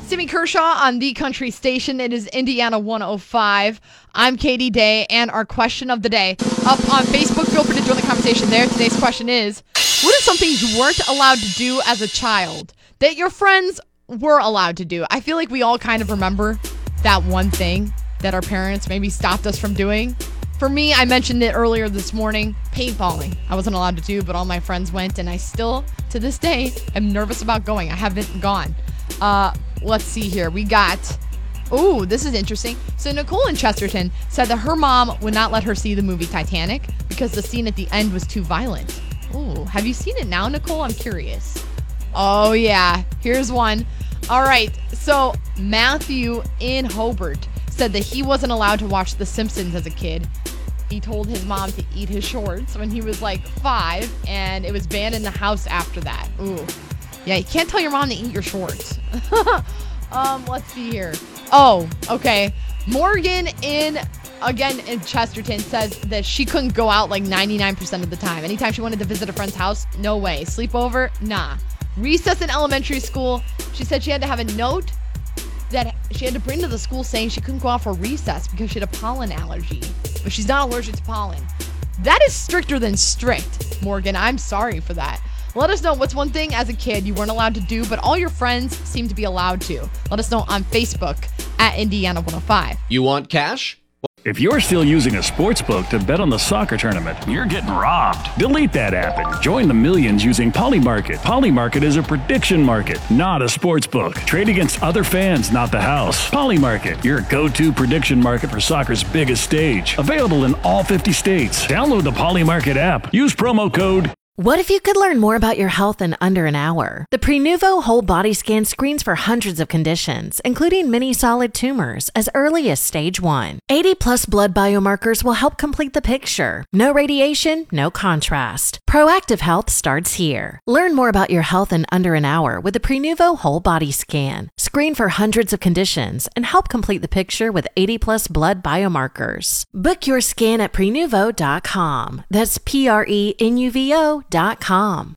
Simi Kershaw on the country station. It is Indiana 105. I'm Katie Day, and our question of the day up on Facebook. Feel free to join the conversation there. Today's question is, what is something you weren't allowed to do as a child that your friends were allowed to do? I feel like we all kind of remember that one thing that our parents maybe stopped us from doing. For me, I mentioned it earlier this morning, paintballing. I wasn't allowed to do, but all my friends went, and I still, to this day, am nervous about going. I haven't gone. Let's see here. We got, this is interesting. So Nicole in Chesterton said that her mom would not let her see the movie Titanic because the scene at the end was too violent. Ooh, have you seen it now, Nicole? I'm curious. Oh, yeah. Here's one. All right. So Matthew in Hobart said that he wasn't allowed to watch The Simpsons as a kid. He told his mom to eat his shorts when he was like 5, and it was banned in the house after that. Ooh. Yeah, you can't tell your mom to eat your shorts. Let's see here. Oh, okay. Morgan in Chesterton says that she couldn't go out like 99% of the time. Anytime she wanted to visit a friend's house, no way. Sleepover, nah. Recess in elementary school, she said she had to have a note that she had to bring to the school saying she couldn't go out for recess because she had a pollen allergy. But she's not allergic to pollen. That is stricter than strict, Morgan. I'm sorry for that. Let us know what's one thing as a kid you weren't allowed to do, but all your friends seem to be allowed to. Let us know on Facebook at Indiana 105. You want cash? If you're still using a sportsbook to bet on the soccer tournament, you're getting robbed. Delete that app and join the millions using Polymarket. Polymarket is a prediction market, not a sportsbook. Trade against other fans, not the house. Polymarket, your go-to prediction market for soccer's biggest stage. Available in all 50 states. Download the Polymarket app. Use promo code. What if you could learn more about your health in under an hour? The Prenuvo Whole Body Scan screens for hundreds of conditions, including many solid tumors, as early as stage 1. 80-plus blood biomarkers will help complete the picture. No radiation, no contrast. Proactive health starts here. Learn more about your health in under an hour with the Prenuvo Whole Body Scan. Screen for hundreds of conditions and help complete the picture with 80-plus blood biomarkers. Book your scan at Prenuvo.com. That's Prenuvo.com.